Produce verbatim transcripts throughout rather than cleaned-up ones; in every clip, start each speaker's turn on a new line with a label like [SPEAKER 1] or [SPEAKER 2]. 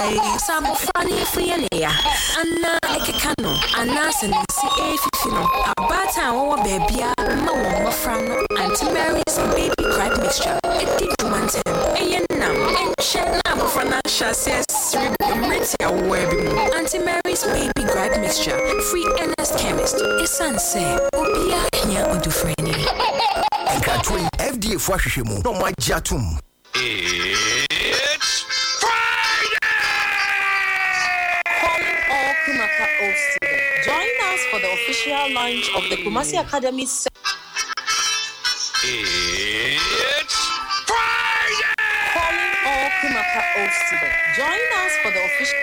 [SPEAKER 1] Sabo funny Fiania, Anna Ekano, Anna Sensi Afino, Abata or Babia, Mama Frano, Auntie Mary's baby cried mixture, a deep one ten, a yanam, and Shanam Franasha says, Ritia Webbing, Auntie Mary's baby cried mixture, free N S chemist, a sunset, Obia, Nya Udufreni.
[SPEAKER 2] And Catherine F D A Fashimu, no my jatum.
[SPEAKER 3] It's Friday!
[SPEAKER 4] Calling all Kumaka Old students. Join us for the official launch of the Kumasi Academy.
[SPEAKER 3] It's Friday!
[SPEAKER 4] Calling all Kumaka Old students. Join us for the official.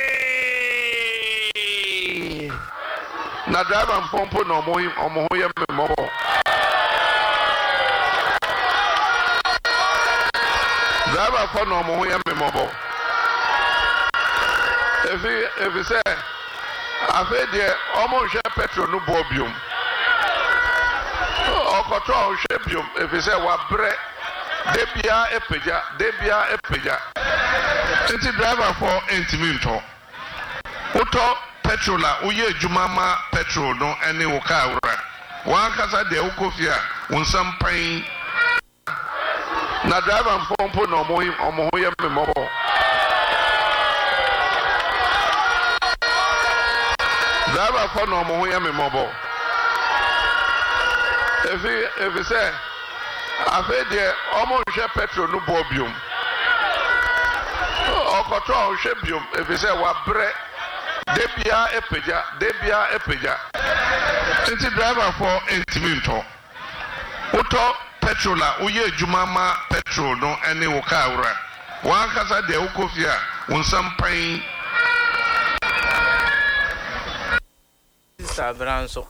[SPEAKER 5] Na driver mpompo na omo omo ho ye memo. Driver for no mo ya me mobo. If if you say afa de omo hwe petrol no bobium. O control hwe bium if you say wa bre de bia epeja de bia epeja. City driver for intimi nto. Uto petrol a uye adwuma petrol no ene wo car wura. Wan kasa de ukofia unsam pan. Na driver mpompo na omo omo ho ye memo. Driver for na omo ho ye memo. If if you say afa de omo hwe petrol no bobium. O control hwe bium if you say wa bre de bia epeja de bia epeja. City driver for intimi nto. Uto petrol a uye adwuma petrol no ene wo car wura. Wan kasa de ukofia unsam pan.
[SPEAKER 6] Sabranso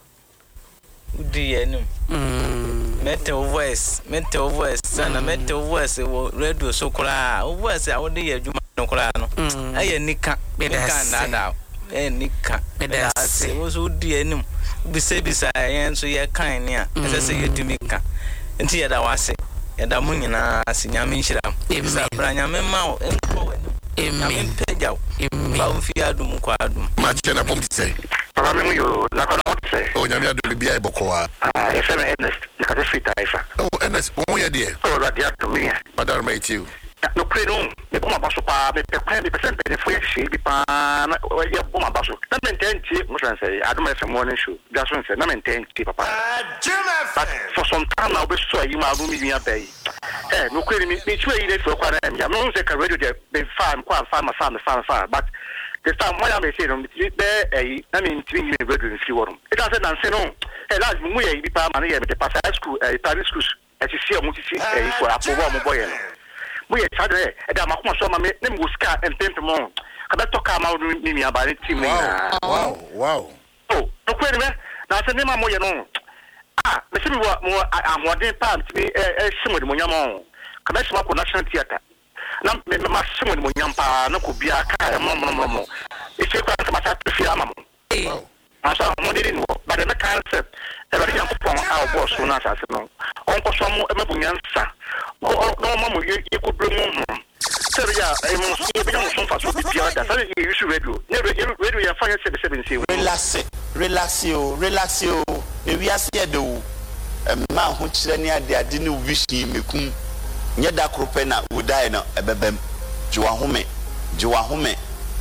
[SPEAKER 6] udi enum mm metal voice metal voice sana metal voice wo radio so kura voice a wo de ye adwuma no kura no aye nika nika nada eh nika ase wo so udi enum bisa bisa yen so ye kan ne a ese ye dumika nti ya da wase ya da mu nyina asinyame nhyiram bisa branyame ma wo enko amen pejaw ba mfi adum kwa adum
[SPEAKER 5] Ma chena pomtse.
[SPEAKER 7] Papa me yo na kono tse.
[SPEAKER 5] O nyame adoli bia ibokwa.
[SPEAKER 7] Ah, efe me Ernest, na ka free taifa.
[SPEAKER 5] Oh, Ernest, wo ye de?
[SPEAKER 7] Oh, radio to me.
[SPEAKER 5] Madam mate you.
[SPEAKER 7] No credo, me ko mabaso pa, me pe kwa me percent be fo ye bi pa na ye ko mabaso. Na mententi, mo san say, adum efe morning show. Just one say, na mententi papa. But for some time now be so you ma go mi bia bay. Eh, no credo me me tue ile for kwa na me. No say ka radio de be farm kwa farm farm farm farm, but the time when I say no, be I mean three years ago in Siworum. It has an answer no. Eh, last we be pa man here the pass school, eh, private schools. As you see, mo see eh for apobo mo boy no. We had eh, e da makoma so ma me nem go scar and pimp mo. Ka be talk am out ni mi abare team ni.
[SPEAKER 5] Wow, wow.
[SPEAKER 7] Oh, no kwere me. Na say nem mo ye no. Ah, me se mi wo mo amode pa mi eh simo de mo nyamo. Ka be sima ko national theater. Na me ma simo de mo nyampa na ko bia ka mo mo mo. E se kwa ma sa prefi ama mo.
[SPEAKER 5] Wow.
[SPEAKER 7] Asa mo de no, but the concept e ba yan ko pon ka boss na sa se no. On ko so mo e ma bunyansa. O no mo mo ye ko bre mo. Se ya e mo so be mo so fa so bi bia da. Sa ye use radio. Ne radio ya fa se seven say.
[SPEAKER 8] Relax, relax yo, relax yo. E wi ase e do. Ma ho kire ne ade ade ne vision mekum. Nye da krope na wodai na ebebem. Jiwa home, jiwa home.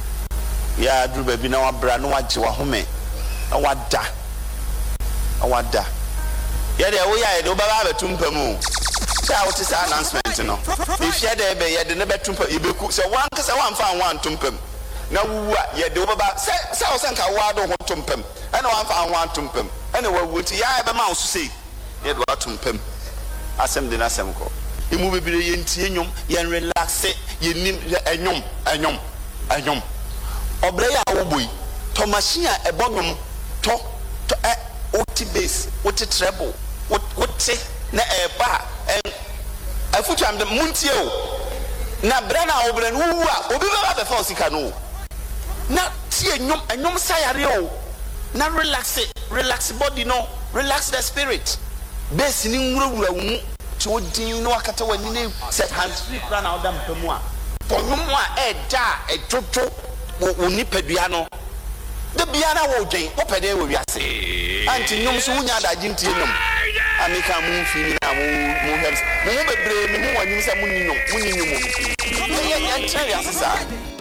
[SPEAKER 8] Ya dru baby na wabra no wajiwa home. Na wada. Na wada. Ya de wo ya e do baba betumpam o. Sa wo tisa announcement no. If ya de be ya de ne betumpam yebeku se wan kasa wan fa wan tumpam. Na wuwa ya de wo baba se se wo sanka wa do ho tumpam. Ana wan fa wan tumpam. Ana wa wuti ya e be ma wo so sei. Ya do tumpam. Asem de na asem ko. Imu bebire ye ntie nyom ye relaxe ye nim enyom enyom enyom obre ya woboi to machine a ebonyom to to e oti bass oti treble oti na eba en afutu am de muntie o na bra na obre no wu a obi ba ba fa osika no na tie enyom enyom sayare o na relax relax body no relax the spirit bass ni nwurawura wu to din no akata wani ne set hands free kra na odam pemu a bɔnwom a ɛda ɛtoto wo nipadua no de biara wo dwen wo pɛde wo wiase anti nyom so wonya adagye ntie nom ameka mu mfini na mo mo hems mo bebre me ho wanyim sɛ mo ni nyom mo ni nyom mo yɛ yɛ nkyɛn wiase saa